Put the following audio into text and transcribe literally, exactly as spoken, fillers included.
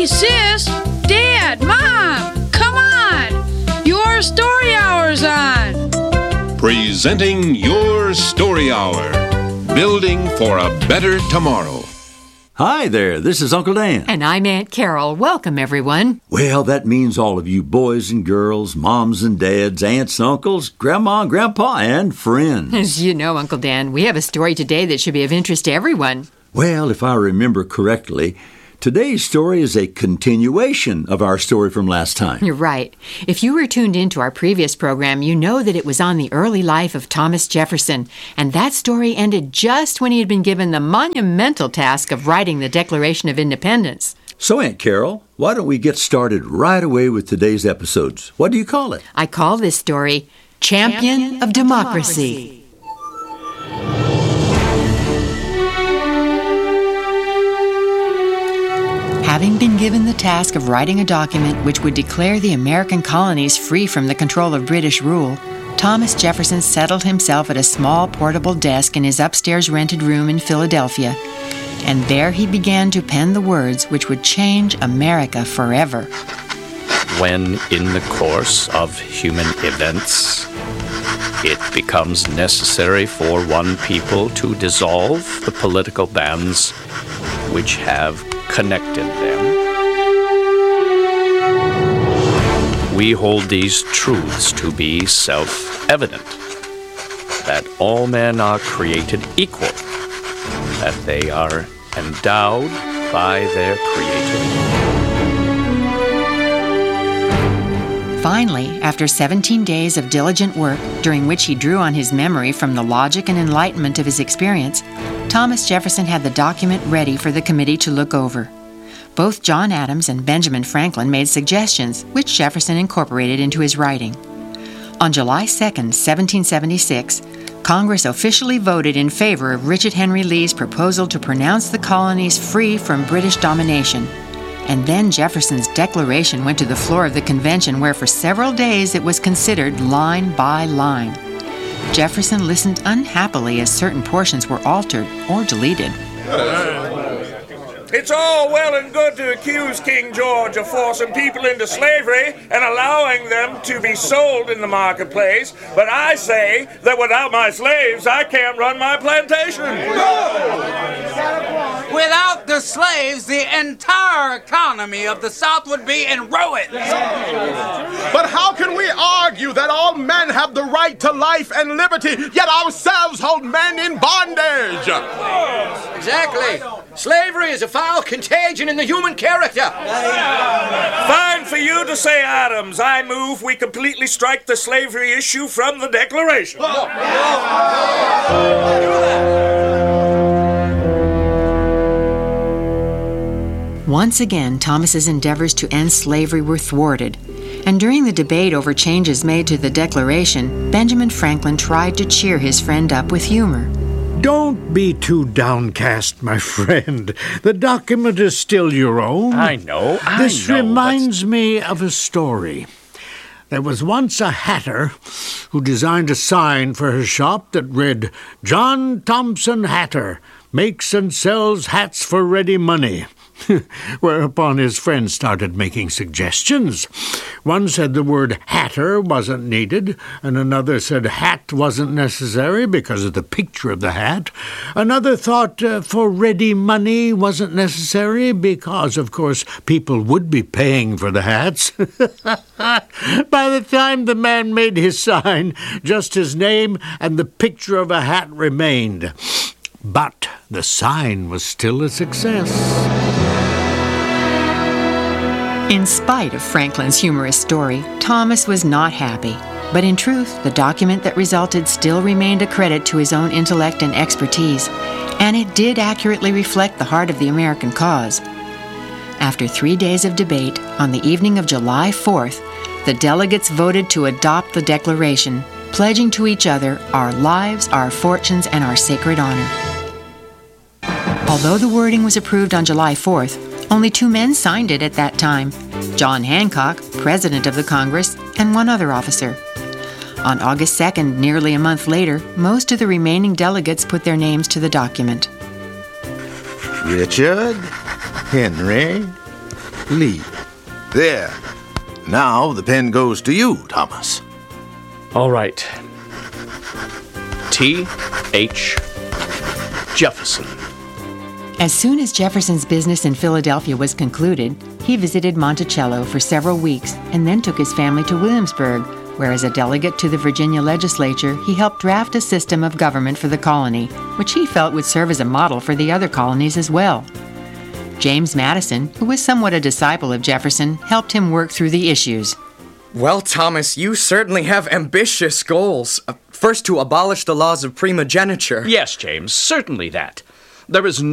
Hey, sis, Dad, Mom, come on. Your story hour's on. Presenting Your Story Hour. Building for a better tomorrow. Hi there, this is Uncle Dan. And I'm Aunt Carol. Welcome, everyone. Well, that means all of you boys and girls, moms and dads, aunts, uncles, grandma and grandpa, and friends. As you know, Uncle Dan, we have a story today that should be of interest to everyone. Well, if I remember correctly, today's story is a continuation of our story from last time. You're right. If you were tuned into our previous program, you know that it was on the early life of Thomas Jefferson, and that story ended just when he had been given the monumental task of writing the Declaration of Independence. So, Aunt Carol, why don't we get started right away with today's episodes? What do you call it? I call this story Champion, Champion of Democracy. Democracy. Having been given the task of writing a document which would declare the American colonies free from the control of British rule, Thomas Jefferson settled himself at a small portable desk in his upstairs rented room in Philadelphia, and there he began to pen the words which would change America forever. When, in the course of human events, it becomes necessary for one people to dissolve the political bands which have connected them, we hold these truths to be self-evident, that all men are created equal, that they are endowed by their Creator. Finally, after seventeen days of diligent work, during which he drew on his memory from the logic and enlightenment of his experience, Thomas Jefferson had the document ready for the committee to look over. Both John Adams and Benjamin Franklin made suggestions, which Jefferson incorporated into his writing. On July second, seventeen seventy-six, Congress officially voted in favor of Richard Henry Lee's proposal to pronounce the colonies free from British domination. And then Jefferson's declaration went to the floor of the convention, where for several days it was considered line by line. Jefferson listened unhappily as certain portions were altered or deleted. It's all well and good to accuse King George of forcing people into slavery and allowing them to be sold in the marketplace, but I say that without my slaves, I can't run my plantation. Without the slaves, the entire economy of the South would be in ruins. But how can we argue that all men have the right to life and liberty, yet ourselves hold men in bondage? Exactly. Slavery is a foul contagion in the human character. Fine for you to say, Adams. I move we completely strike the slavery issue from the Declaration. Once again, Thomas's endeavors to end slavery were thwarted, and during the debate over changes made to the Declaration, Benjamin Franklin tried to cheer his friend up with humor. Don't be too downcast, my friend. The document is still your own. I know, I This know. reminds but... me of a story. There was once a hatter who designed a sign for his shop that read, "John Thompson Hatter makes and sells hats for ready money." Whereupon his friends started making suggestions. One said the word hatter wasn't needed, and another said hat wasn't necessary because of the picture of the hat. Another thought uh, for ready money wasn't necessary because, of course, people would be paying for the hats. By the time the man made his sign, just his name and the picture of a hat remained. But the sign was still a success. In spite of Franklin's humorous story, Thomas was not happy. But in truth, the document that resulted still remained a credit to his own intellect and expertise, and it did accurately reflect the heart of the American cause. After three days of debate, on the evening of July fourth, the delegates voted to adopt the Declaration, pledging to each other our lives, our fortunes, and our sacred honor. Although the wording was approved on July fourth, only two men signed it at that time, John Hancock, President of the Congress, and one other officer. On August second, nearly a month later, most of the remaining delegates put their names to the document. Richard, Henry, Lee. There. Now the pen goes to you, Thomas. All right. T H Jefferson. As soon as Jefferson's business in Philadelphia was concluded, he visited Monticello for several weeks and then took his family to Williamsburg, where as a delegate to the Virginia legislature, he helped draft a system of government for the colony, which he felt would serve as a model for the other colonies as well. James Madison, who was somewhat a disciple of Jefferson, helped him work through the issues. Well, Thomas, you certainly have ambitious goals. Uh, first, to abolish the laws of primogeniture. Yes, James, certainly that. There is